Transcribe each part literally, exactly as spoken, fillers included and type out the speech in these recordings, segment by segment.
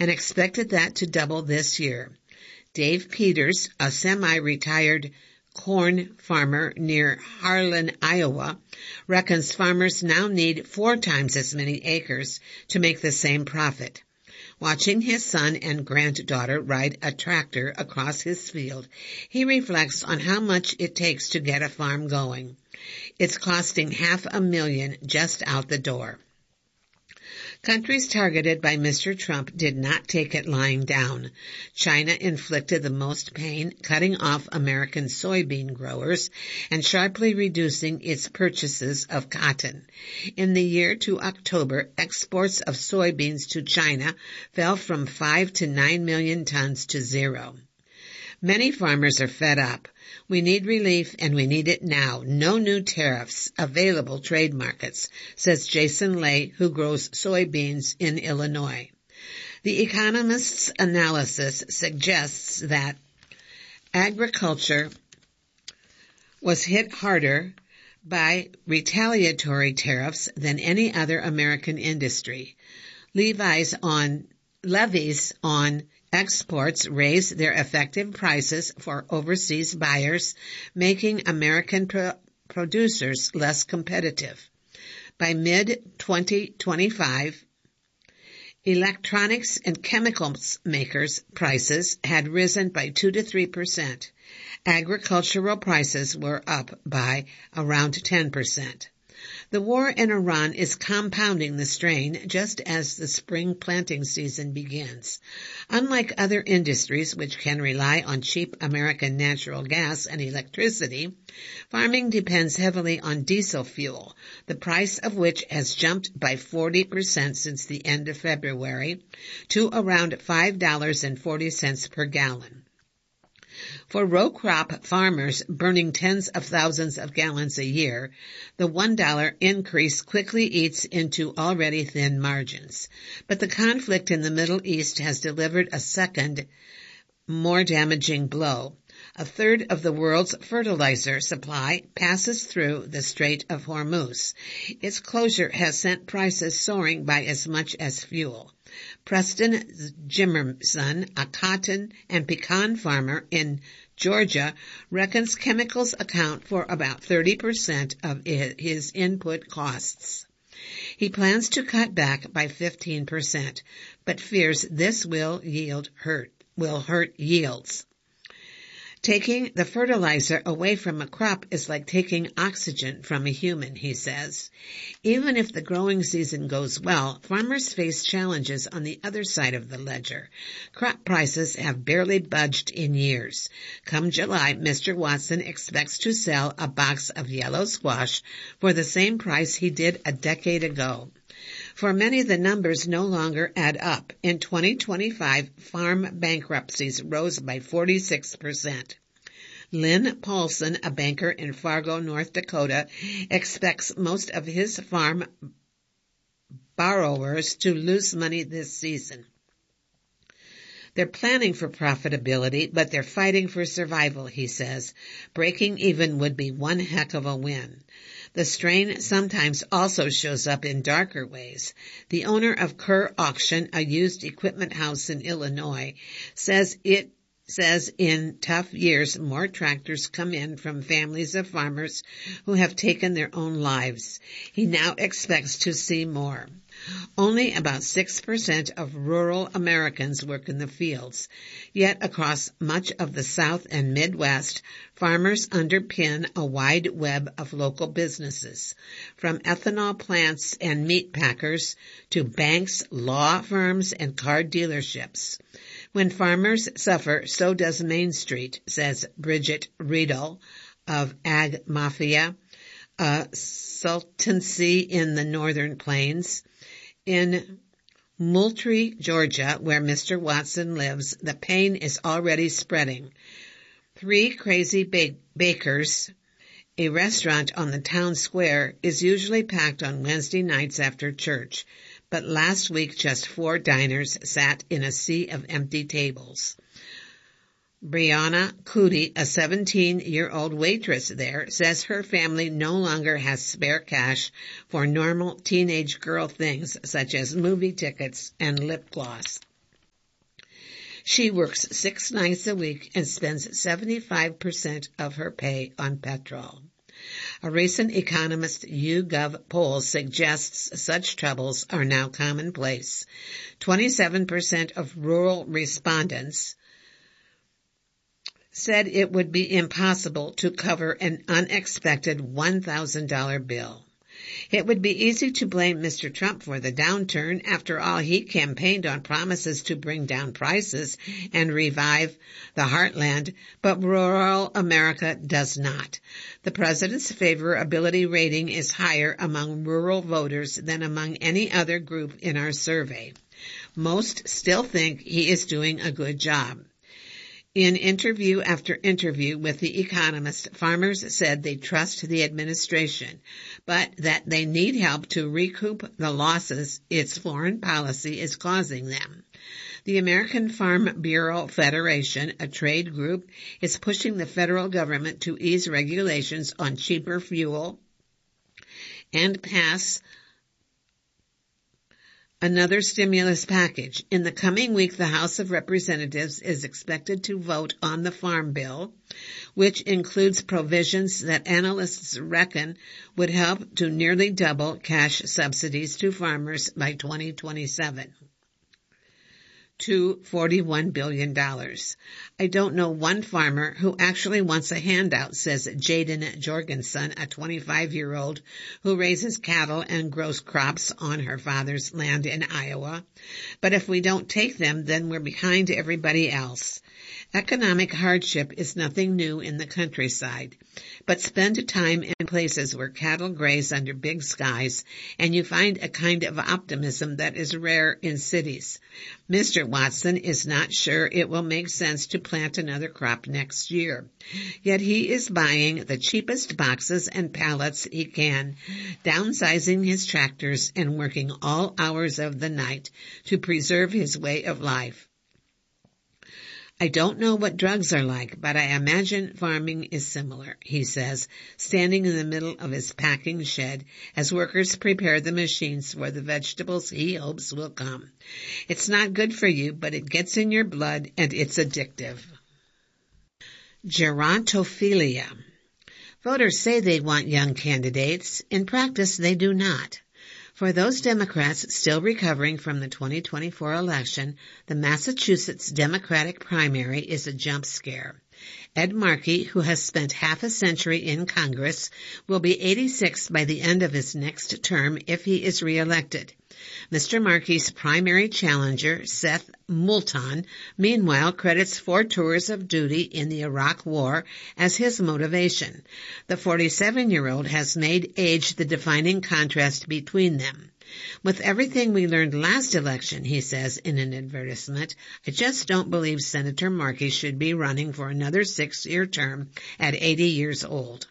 and expected that to double this year. Dave Peters, a semi-retired corn farmer near Harlan, Iowa, reckons farmers now need four times as many acres to make the same profit. Watching his son and granddaughter ride a tractor across his field, he reflects on how much it takes to get a farm going. It's costing half a million just out the door. Countries targeted by Mister Trump did not take it lying down. China inflicted the most pain, cutting off American soybean growers and sharply reducing its purchases of cotton. In the year to October, exports of soybeans to China fell from five to nine million tons to zero. Many farmers are fed up. We need relief, and we need it now. No new tariffs, available trade markets, says Jason Lay, who grows soybeans in Illinois. The Economist's analysis suggests that agriculture was hit harder by retaliatory tariffs than any other American industry. Levies on, levies on exports raise their effective prices for overseas buyers, making American pro- producers less competitive. By mid twenty twenty-five, electronics and chemicals makers' prices had risen by two to three percent. Agricultural prices were up by around ten percent. The war in Iran is compounding the strain just as the spring planting season begins. Unlike other industries which can rely on cheap American natural gas and electricity, farming depends heavily on diesel fuel, the price of which has jumped by forty percent since the end of February to around five dollars and forty cents per gallon. For row crop farmers burning tens of thousands of gallons a year, the one dollar increase quickly eats into already thin margins. But the conflict in the Middle East has delivered a second, more damaging blow. A third of the world's fertilizer supply passes through the Strait of Hormuz. Its closure has sent prices soaring by as much as fuel. Preston Jimerson, a cotton and pecan farmer in Georgia, reckons chemicals account for about thirty percent of his input costs. He plans to cut back by fifteen percent, but fears this will yield hurt, will hurt yields. Taking the fertilizer away from a crop is like taking oxygen from a human, he says. Even if the growing season goes well, farmers face challenges on the other side of the ledger. Crop prices have barely budged in years. Come July, Mister Watson expects to sell a box of yellow squash for the same price he did a decade ago. For many, the numbers no longer add up. In twenty twenty-five, farm bankruptcies rose by forty-six percent. Lynn Paulson, a banker in Fargo, North Dakota, expects most of his farm borrowers to lose money this season. They're planning for profitability, but they're fighting for survival, he says. Breaking even would be one heck of a win. The strain sometimes also shows up in darker ways. The owner of Kerr Auction, a used equipment house in Illinois, says it says in tough years more tractors come in from families of farmers who have taken their own lives. He now expects to see more. Only about six percent of rural Americans work in the fields. Yet across much of the South and Midwest, farmers underpin a wide web of local businesses, from ethanol plants and meat packers to banks, law firms, and car dealerships. When farmers suffer, so does Main Street, says Bridget Riedel of Ag Mafia, a sultancy in the Northern Plains. In Moultrie, Georgia, where Mister Watson lives, the pain is already spreading. Three Crazy ba- Bakers, a restaurant on the town square, is usually packed on Wednesday nights after church, but last week just four diners sat in a sea of empty tables. Brianna Cootie, a seventeen-year-old waitress there, says her family no longer has spare cash for normal teenage girl things such as movie tickets and lip gloss. She works six nights a week and spends seventy-five percent of her pay on petrol. A recent Economist YouGov poll suggests such troubles are now commonplace. twenty-seven percent of rural respondents said it would be impossible to cover an unexpected one thousand dollars bill. It would be easy to blame Mister Trump for the downturn. After all, he campaigned on promises to bring down prices and revive the heartland, but rural America does not. The president's favorability rating is higher among rural voters than among any other group in our survey. Most still think he is doing a good job. In interview after interview with The Economist, farmers said they trust the administration, but that they need help to recoup the losses its foreign policy is causing them. The American Farm Bureau Federation, a trade group, is pushing the federal government to ease regulations on cheaper fuel and pass another stimulus package. In the coming week, the House of Representatives is expected to vote on the Farm Bill, which includes provisions that analysts reckon would help to nearly double cash subsidies to farmers by twenty twenty-seven. to forty-one billion dollars. I don't know one farmer who actually wants a handout, says Jaden Jorgensen, a twenty-five-year-old who raises cattle and grows crops on her father's land in Iowa. But if we don't take them, then we're behind everybody else. Economic hardship is nothing new in the countryside, but spend time in places where cattle graze under big skies, and you find a kind of optimism that is rare in cities. Mister Watson is not sure it will make sense to plant another crop next year, yet he is buying the cheapest boxes and pallets he can, downsizing his tractors and working all hours of the night to preserve his way of life. I don't know what drugs are like, but I imagine farming is similar, he says, standing in the middle of his packing shed as workers prepare the machines for the vegetables he hopes will come. It's not good for you, but it gets in your blood and it's addictive. Gerontophilia. Voters say they want young candidates. In practice, they do not. For those Democrats still recovering from the twenty twenty-four election, the Massachusetts Democratic primary is a jump scare. Ed Markey, who has spent half a century in Congress, will be eighty-six by the end of his next term if he is reelected. Mister Markey's primary challenger, Seth Moulton, meanwhile credits four tours of duty in the Iraq War as his motivation. The forty-seven-year-old has made age the defining contrast between them. With everything we learned last election, he says in an advertisement, I just don't believe Senator Markey should be running for another six-year term at eighty years old.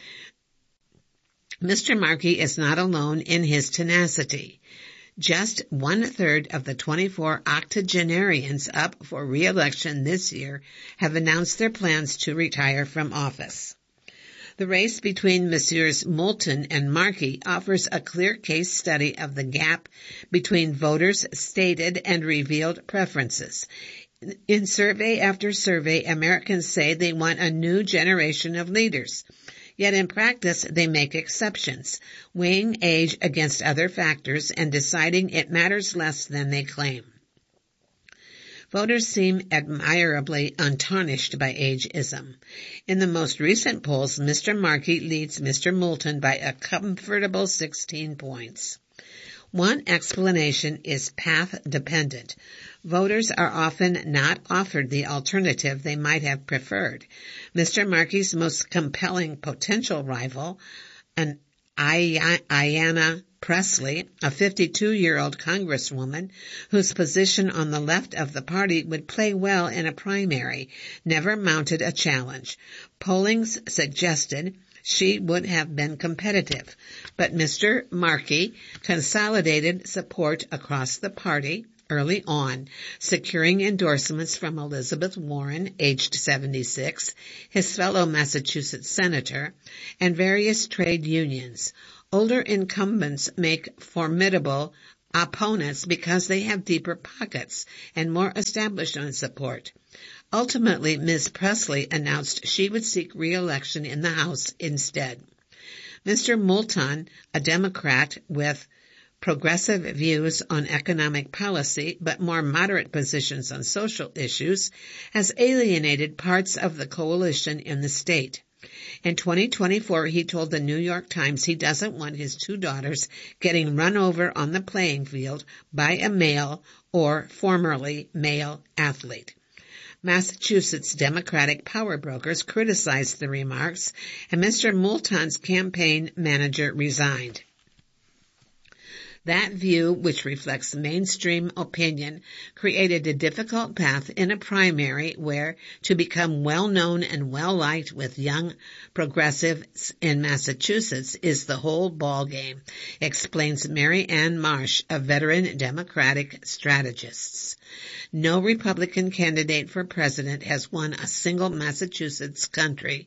Mister Markey is not alone in his tenacity. Just one-third of the twenty-four octogenarians up for re-election this year have announced their plans to retire from office. The race between Messrs. Moulton and Markey offers a clear case study of the gap between voters' stated and revealed preferences. In survey after survey, Americans say they want a new generation of leaders. Yet in practice, they make exceptions, weighing age against other factors and deciding it matters less than they claim. Voters seem admirably untarnished by ageism. In the most recent polls, Mister Markey leads Mister Moulton by a comfortable sixteen points. One explanation is path-dependent. Voters are often not offered the alternative they might have preferred. Mister Markey's most compelling potential rival, an Ayanna Pressley, a fifty-two-year-old congresswoman whose position on the left of the party would play well in a primary, never mounted a challenge. Polling suggested she would have been competitive, but Mister Markey consolidated support across the party early on, securing endorsements from Elizabeth Warren, aged seventy-six, his fellow Massachusetts senator, and various trade unions. Older incumbents make formidable opponents because they have deeper pockets and more establishment support. Ultimately, Miz Presley announced she would seek re-election in the House instead. Mister Moulton, a Democrat with progressive views on economic policy but more moderate positions on social issues, has alienated parts of the coalition in the state. In twenty twenty-four, he told the New York Times he doesn't want his two daughters getting run over on the playing field by a male or formerly male athlete. Massachusetts Democratic power brokers criticized the remarks, and Mister Moulton's campaign manager resigned. That view, which reflects mainstream opinion, created a difficult path in a primary where to become well-known and well-liked with young progressives in Massachusetts is the whole ballgame, explains Mary Ann Marsh, a veteran Democratic strategist. No Republican candidate for president has won a single Massachusetts country,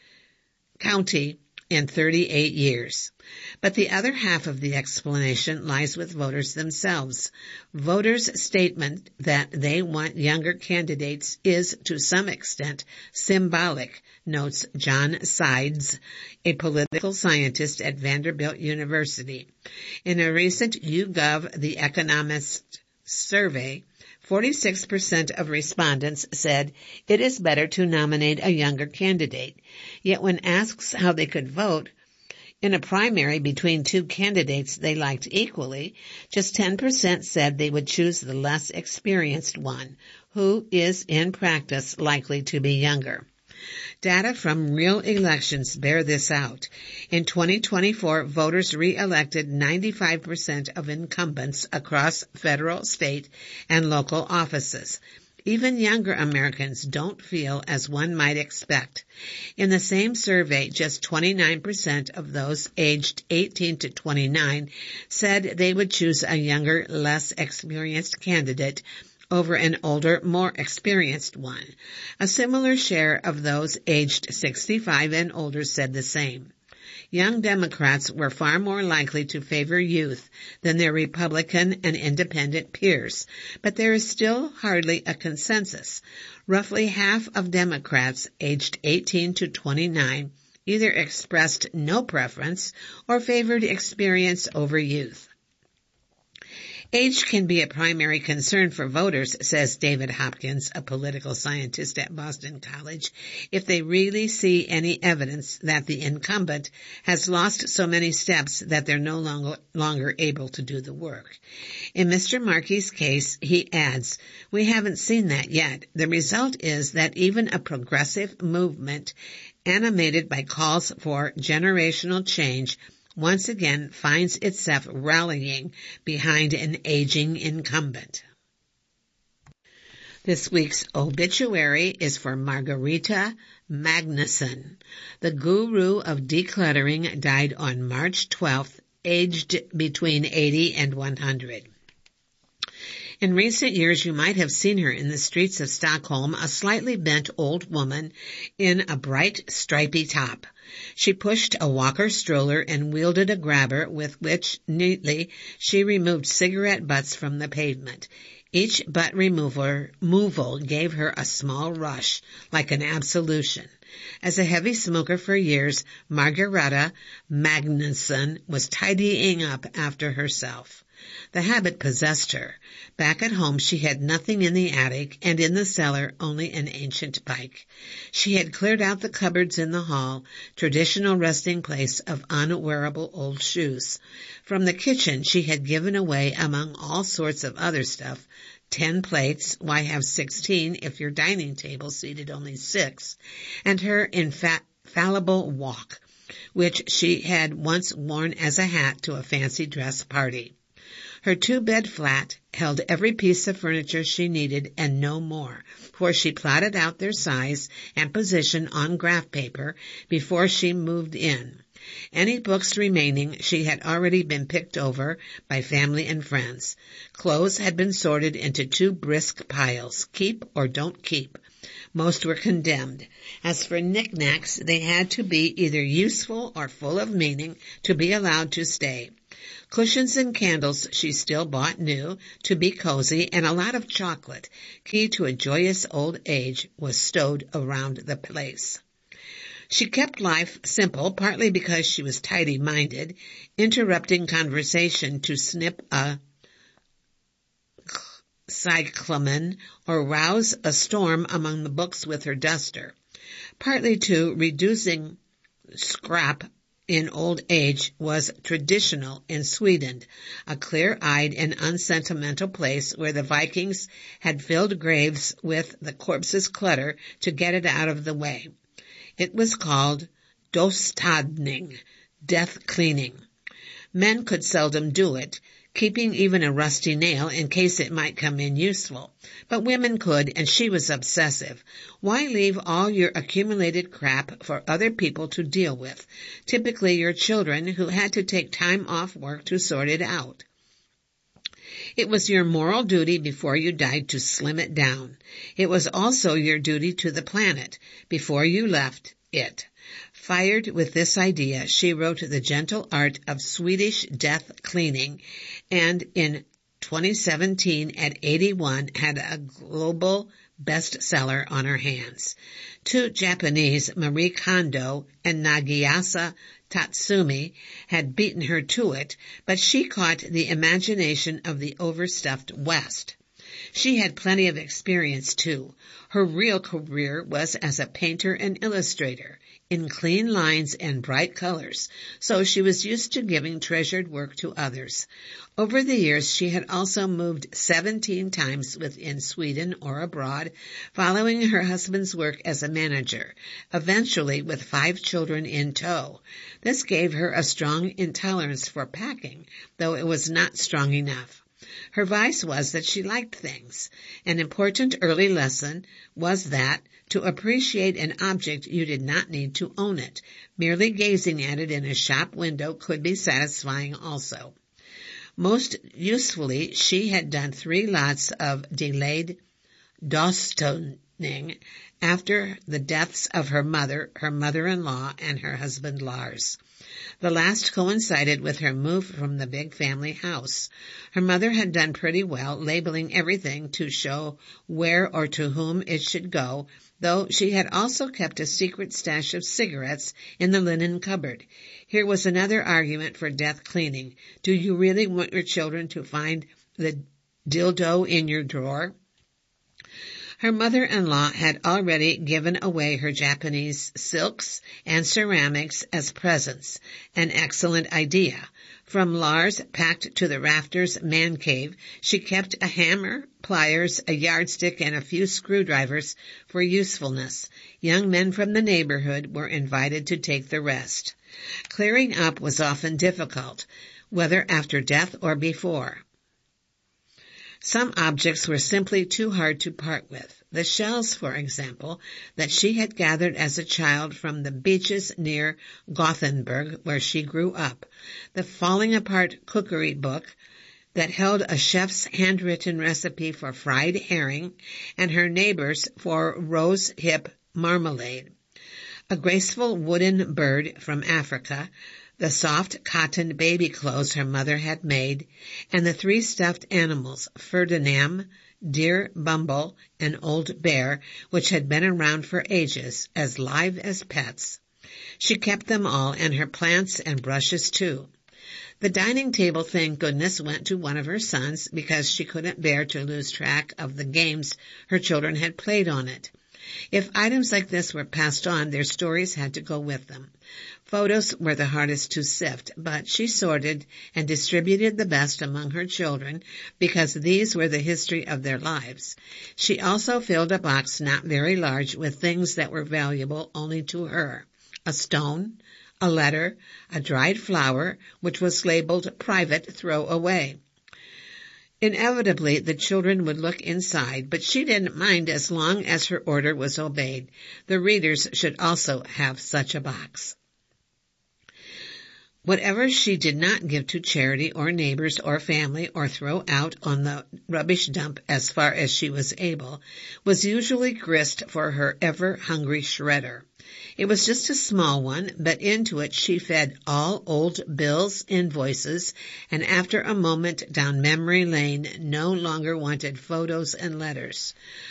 county in thirty-eight years. But the other half of the explanation lies with voters themselves. Voters' statement that they want younger candidates is, to some extent, symbolic, notes John Sides, a political scientist at Vanderbilt University. In a recent YouGov The Economist survey, forty-six percent of respondents said it is better to nominate a younger candidate. Yet when asked how they could vote in a primary between two candidates they liked equally, just ten percent said they would choose the less experienced one, who is in practice likely to be younger. Data from real elections bear this out. In twenty twenty-four, voters re-elected ninety-five percent of incumbents across federal, state, and local offices. Even younger Americans don't feel as one might expect. In the same survey, just twenty-nine percent of those aged eighteen to twenty-nine said they would choose a younger, less experienced candidate over an older, more experienced one. A similar share of those aged sixty-five and older said the same. Young Democrats were far more likely to favor youth than their Republican and independent peers, but there is still hardly a consensus. Roughly half of Democrats aged eighteen to twenty-nine either expressed no preference or favored experience over youth. Age can be a primary concern for voters, says David Hopkins, a political scientist at Boston College, if they really see any evidence that the incumbent has lost so many steps that they're no longer, longer able to do the work. In Mister Markey's case, he adds, we haven't seen that yet. The result is that even a progressive movement animated by calls for generational change once again finds itself rallying behind an aging incumbent. This week's obituary is for Margarita Magnuson. The guru of decluttering died on March twelfth, aged between eighty and one hundred. In recent years, you might have seen her in the streets of Stockholm, a slightly bent old woman in a bright, stripy top. She pushed a walker stroller and wielded a grabber with which, neatly, she removed cigarette butts from the pavement. Each butt remover, removal gave her a small rush, like an absolution. As a heavy smoker for years, Margarita Magnuson was tidying up after herself. The habit possessed her. Back at home, she had nothing in the attic, and in the cellar only an ancient pike. She had cleared out the cupboards in the hall, traditional resting place of unwearable old shoes. From the kitchen, she had given away, among all sorts of other stuff, ten plates, why have sixteen if your dining table seated only six, and her infallible walk, which she had once worn as a hat to a fancy dress party. Her two-bed flat held every piece of furniture she needed and no more, for she plotted out their size and position on graph paper before she moved in. Any books remaining she had already been picked over by family and friends. Clothes had been sorted into two brisk piles, keep or don't keep. Most were condemned. As for knickknacks, they had to be either useful or full of meaning to be allowed to stay. Cushions and candles she still bought new to be cozy, and a lot of chocolate, key to a joyous old age, was stowed around the place. She kept life simple, partly because she was tidy-minded, interrupting conversation to snip a cyclamen or rouse a storm among the books with her duster, partly too reducing scrap in old age was traditional in Sweden, a clear-eyed and unsentimental place where the Vikings had filled graves with the corpse's clutter to get it out of the way. It was called dostadning, death cleaning. Men could seldom do it, keeping even a rusty nail in case it might come in useful. But women could, and she was obsessive. Why leave all your accumulated crap for other people to deal with, typically your children who had to take time off work to sort it out? It was your moral duty before you died to slim it down. It was also your duty to the planet before you left it. Fired with this idea, she wrote The Gentle Art of Swedish Death Cleaning, and in twenty seventeen, at eighty-one, had a global bestseller on her hands. Two Japanese, Marie Kondo and Nagisa Tatsumi, had beaten her to it, but she caught the imagination of the overstuffed West. She had plenty of experience, too. Her real career was as a painter and illustrator, in clean lines and bright colors, so she was used to giving treasured work to others. Over the years, she had also moved seventeen times within Sweden or abroad, following her husband's work as a manager, eventually with five children in tow. This gave her a strong intolerance for packing, though it was not strong enough. Her vice was that she liked things. An important early lesson was that to appreciate an object you did not need to own it. Merely gazing at it in a shop window could be satisfying also. Most usefully, she had done three lots of delayed dostoning after the deaths of her mother, her mother-in-law, and her husband Lars. The last coincided with her move from the big family house. Her mother had done pretty well, labeling everything to show where or to whom it should go, though she had also kept a secret stash of cigarettes in the linen cupboard. Here was another argument for death cleaning. Do you really want your children to find the dildo in your drawer? Her mother-in-law had already given away her Japanese silks and ceramics as presents, an excellent idea. From Lars, packed to the rafters man cave, she kept a hammer, pliers, a yardstick, and a few screwdrivers for usefulness. Young men from the neighborhood were invited to take the rest. Clearing up was often difficult, whether after death or before. Some objects were simply too hard to part with. The shells, for example, that she had gathered as a child from the beaches near Gothenburg, where she grew up. The falling-apart cookery book that held a chef's handwritten recipe for fried herring and her neighbor's for rose hip marmalade. A graceful wooden bird from Africa, the soft cotton baby clothes her mother had made, and the three stuffed animals, Ferdinand, Dear Bumble, and Old Bear, which had been around for ages, as live as pets. She kept them all, and her plants and brushes too. The dining table, thank goodness, went to one of her sons because she couldn't bear to lose track of the games her children had played on it. If items like this were passed on, their stories had to go with them. Photos were the hardest to sift, but she sorted and distributed the best among her children because these were the history of their lives. She also filled a box not very large with things that were valuable only to her. A stone, a letter, a dried flower, which was labeled private throw away. Inevitably, the children would look inside, but she didn't mind as long as her order was obeyed. The readers should also have such a box. Whatever she did not give to charity or neighbors or family or throw out on the rubbish dump as far as she was able was usually grist for her ever-hungry shredder. It was just a small one, but into it she fed all old bills, invoices, and after a moment down memory lane no longer wanted photos and letters.